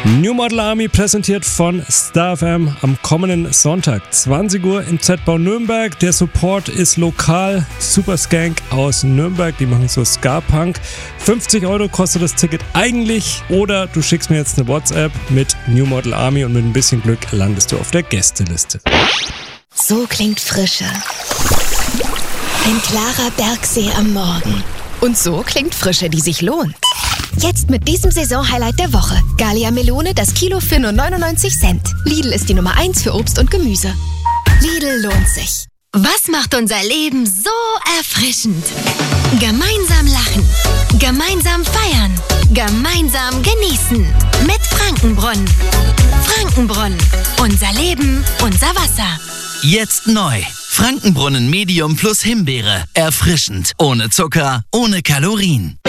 New Model Army präsentiert von Star FM am kommenden Sonntag, 20 Uhr im Z-Bau Nürnberg. Der Support ist lokal. Super Skank aus Nürnberg, die machen so Ska-Punk. 50 € kostet das Ticket eigentlich, oder du schickst mir jetzt eine WhatsApp mit New Model Army und mit ein bisschen Glück landest du auf der Gästeliste. So klingt Frische. Ein klarer Bergsee am Morgen. Und so klingt Frische, die sich lohnt. Jetzt mit diesem Saisonhighlight der Woche. Gallia Melone, das Kilo für nur 99 Cent. Lidl ist die Nummer 1 für Obst und Gemüse. Lidl lohnt sich. Was macht unser Leben so erfrischend? Gemeinsam lachen, gemeinsam feiern, gemeinsam genießen. Mit Frankenbrunnen. Frankenbrunnen. Unser Leben, unser Wasser. Jetzt neu. Frankenbrunnen Medium plus Himbeere. Erfrischend. Ohne Zucker, ohne Kalorien.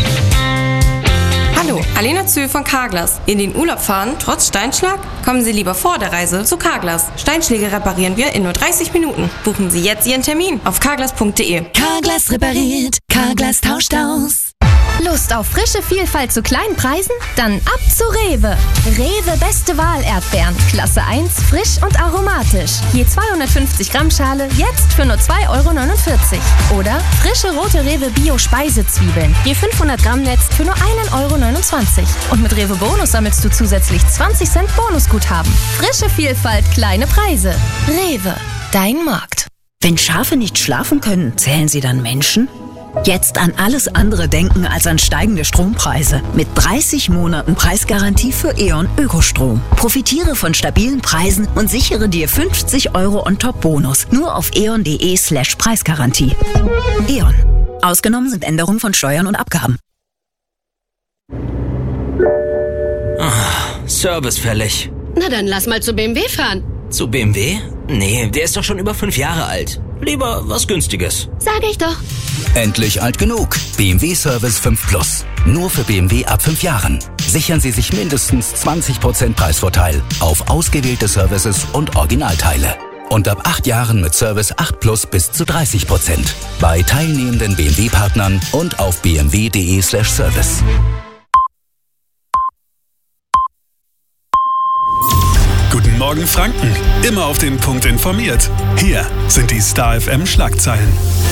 Hallo, Alena Zühl von Carglass. In den Urlaub fahren, trotz Steinschlag? Kommen Sie lieber vor der Reise zu Carglass. Steinschläge reparieren wir in nur 30 Minuten. Buchen Sie jetzt Ihren Termin auf carglass.de. Carglass repariert, Carglass tauscht aus. Lust auf frische Vielfalt zu kleinen Preisen? Dann ab zu Rewe. Rewe Beste Wahl Erdbeeren. Klasse 1, frisch und aromatisch. Je 250 Gramm Schale, jetzt für nur 2,49 €. Oder frische rote Rewe Bio Speisezwiebeln. Je 500 Gramm Netz für nur 1,29 €. Und mit Rewe Bonus sammelst du zusätzlich 20 Cent Bonusguthaben. Frische Vielfalt, kleine Preise. Rewe, dein Markt. Wenn Schafe nicht schlafen können, zählen sie dann Menschen? Jetzt an alles andere denken als an steigende Strompreise. Mit 30 Monaten Preisgarantie für E.ON Ökostrom. Profitiere von stabilen Preisen und sichere dir 50 € on top Bonus. Nur auf eon.de/Preisgarantie. E.ON. Ausgenommen sind Änderungen von Steuern und Abgaben. Service fällig. Na dann lass mal zu BMW fahren. Zu BMW? Nee, der ist doch schon über 5 Jahre alt. Lieber was Günstiges. Sag ich doch. Endlich alt genug. BMW Service 5 Plus. Nur für BMW ab 5 Jahren. Sichern Sie sich mindestens 20% Preisvorteil auf ausgewählte Services und Originalteile. Und ab 8 Jahren mit Service 8 Plus bis zu 30%. Bei teilnehmenden BMW-Partnern und auf bmw.de/service. Guten Morgen Franken, immer auf den Punkt informiert. Hier sind die Star FM Schlagzeilen.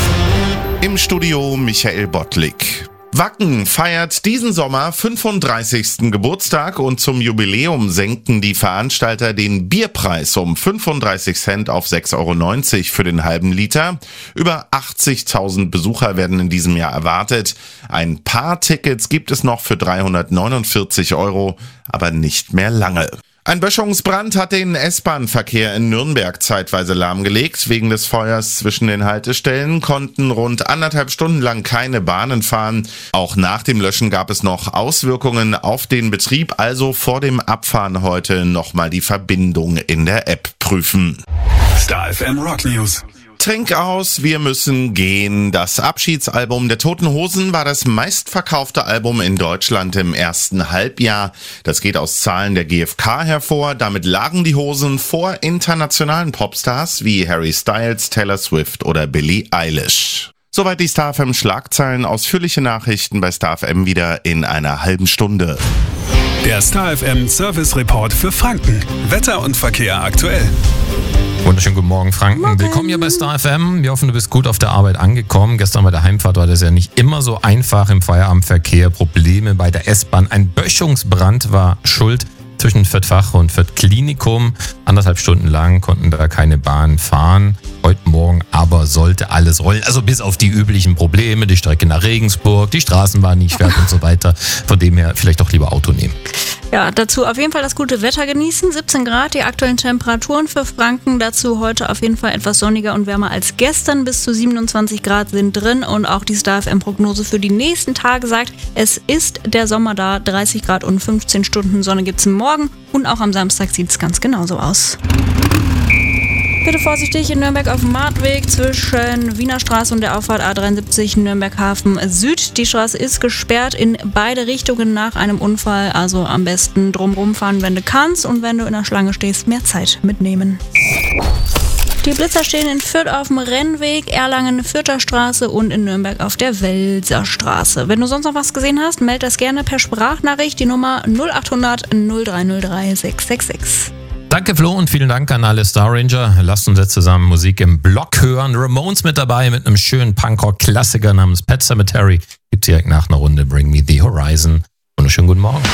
Im Studio Michael Bottlik. Wacken feiert diesen Sommer 35. Geburtstag und zum Jubiläum senken die Veranstalter den Bierpreis um 35 Cent auf 6,90 € für den halben Liter. Über 80.000 Besucher werden in diesem Jahr erwartet. Ein paar Tickets gibt es noch für 349 €, aber nicht mehr lange. Ein Böschungsbrand hat den S-Bahn-Verkehr in Nürnberg zeitweise lahmgelegt. Wegen des Feuers zwischen den Haltestellen konnten rund 1,5 Stunden lang keine Bahnen fahren. Auch nach dem Löschen gab es noch Auswirkungen auf den Betrieb. Also vor dem Abfahren heute nochmal die Verbindung in der App prüfen. Star FM Rock News. Trink aus, wir müssen gehen. Das Abschiedsalbum der Toten Hosen war das meistverkaufte Album in Deutschland im ersten Halbjahr. Das geht aus Zahlen der GfK hervor. Damit lagen die Hosen vor internationalen Popstars wie Harry Styles, Taylor Swift oder Billie Eilish. Soweit die Star FM Schlagzeilen. Ausführliche Nachrichten bei Star FM wieder in einer halben Stunde. Der Star FM Service Report für Franken. Wetter und Verkehr aktuell. Wunderschönen guten Morgen, Franken. Morgen. Willkommen hier bei Star FM. Wir hoffen, du bist gut auf der Arbeit angekommen. Gestern bei der Heimfahrt war das ja nicht immer so einfach im Feierabendverkehr. Probleme bei der S-Bahn. Ein Böschungsbrand war schuld zwischen Fürth-Wache und Fürth-Klinikum. 1,5 Stunden lang konnten da keine Bahn fahren. Heute Morgen aber sollte alles rollen. Also bis auf die üblichen Probleme, die Strecke nach Regensburg, die Straßenbahn nicht fährt und so weiter. Von dem her vielleicht doch lieber Auto nehmen. Ja, dazu auf jeden Fall das gute Wetter genießen. 17 Grad, die aktuellen Temperaturen für Franken. Dazu heute auf jeden Fall etwas sonniger und wärmer als gestern. Bis zu 27 Grad sind drin. Und auch die Star FM-Prognose für die nächsten Tage sagt, es ist der Sommer da. 30 Grad und 15 Stunden Sonne gibt es morgen. Und auch am Samstag sieht es ganz genauso aus. Bitte vorsichtig in Nürnberg auf dem Marktweg zwischen Wiener Straße und der Auffahrt A73 Nürnberg Hafen Süd. Die Straße ist gesperrt in beide Richtungen nach einem Unfall. Also am besten drumherum fahren, wenn du kannst. Und wenn du in der Schlange stehst, mehr Zeit mitnehmen. Die Blitzer stehen in Fürth auf dem Rennweg, Erlangen Fürther Straße und in Nürnberg auf der Welser Straße. Wenn du sonst noch was gesehen hast, melde das gerne per Sprachnachricht, die Nummer 0800 0303 666. Danke Flo und vielen Dank an alle Star Ranger. Lasst uns jetzt zusammen Musik im Block hören. Ramones mit dabei mit einem schönen Punkrock-Klassiker namens Pet Sematary. Gibt direkt nach einer Runde Bring Me the Horizon. Und einen schönen guten Morgen.